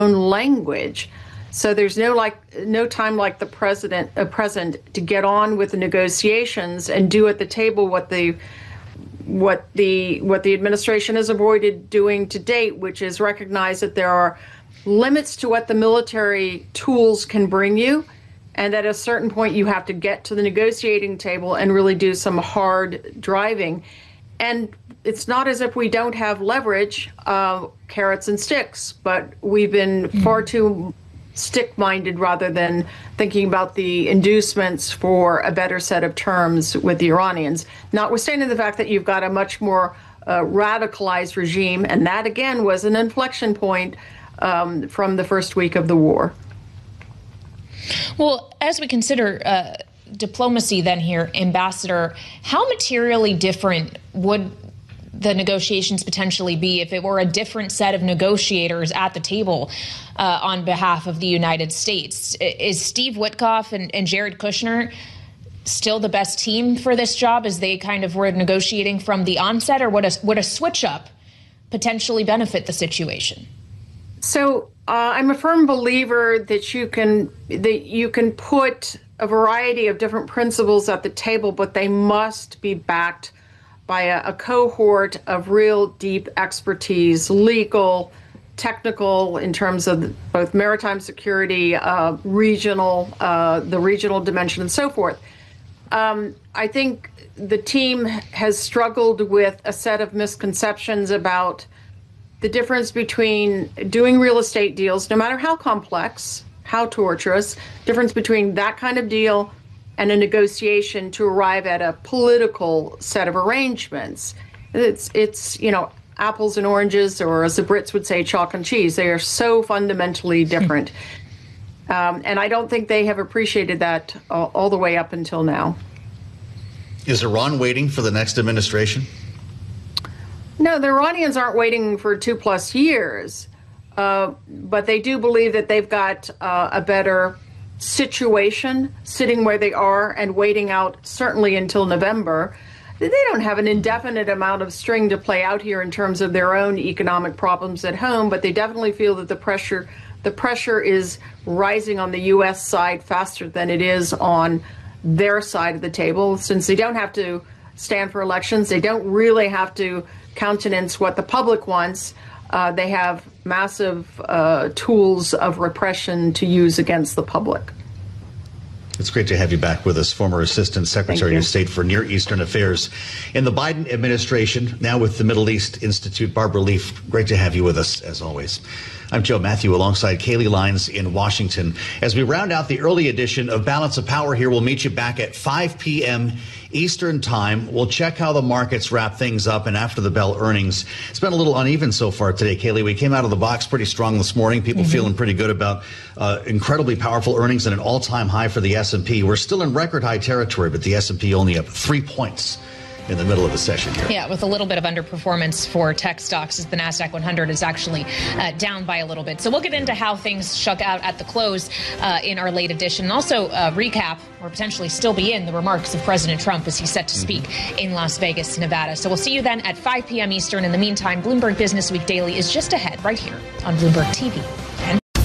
own language. So there's no time like the present to get on with the negotiations and do at the table what the administration has avoided doing to date, which is recognize that there are limits to what the military tools can bring you, and at a certain point you have to get to the negotiating table and really do some hard driving. And it's not as if we don't have leverage, carrots and sticks, but we've been far too stick-minded rather than thinking about the inducements for a better set of terms with the Iranians, notwithstanding the fact that you've got a much more radicalized regime. And that, again, was an inflection point from the first week of the war. Well, as we consider diplomacy then here, Ambassador, how materially different would the negotiations potentially be if it were a different set of negotiators at the table on behalf of the United States? Is Steve Witkoff and Jared Kushner still the best team for this job as they kind of were negotiating from the onset, or would a switch up potentially benefit the situation? So I'm a firm believer that you can put a variety of different principles at the table, but they must be backed by a cohort of real deep expertise, legal, technical, in terms of both maritime security, the regional dimension, and so forth. I think the team has struggled with a set of misconceptions about the difference between doing real estate deals, no matter how complex, how torturous, difference between that kind of deal and a negotiation to arrive at a political set of arrangements. It's apples and oranges, or as the Brits would say, chalk and cheese. They are so fundamentally different. And I don't think they have appreciated that all the way up until now. Is Iran waiting for the next administration? No, the Iranians aren't waiting for 2+ years, but they do believe that they've got a better situation sitting where they are and waiting out certainly until November. They don't have an indefinite amount of string to play out here in terms of their own economic problems at home, but they definitely feel that the pressure is rising on the U.S. side faster than it is on their side of the table. Since they don't have to stand for elections, they don't really have to countenance what the public wants. They have massive tools of repression to use against the public. It's great to have you back with us, former Assistant Secretary of State for Near Eastern Affairs in the Biden administration, now with the Middle East Institute. Barbara Leaf, great to have you with us, as always. I'm Joe Matthew alongside Kayleigh Lines in Washington. As we round out the early edition of Balance of Power here, we'll meet you back at 5 p.m. Eastern Time. We'll check how the markets wrap things up, and after the bell earnings. It's been a little uneven so far today, Kayleigh. We came out of the box pretty strong this morning. People feeling pretty good about incredibly powerful earnings and an all-time high for the S&P. We're still in record high territory, but the S&P only up 3 points in the middle of the session here. Yeah, with a little bit of underperformance for tech stocks, as the NASDAQ 100 is actually down by a little bit. So we'll get into how things shook out at the close in our late edition. And also recap, or potentially still be in, the remarks of President Trump as he's set to speak in Las Vegas, Nevada. So we'll see you then at 5 p.m. Eastern. In the meantime, Bloomberg Business Week Daily is just ahead right here on Bloomberg TV.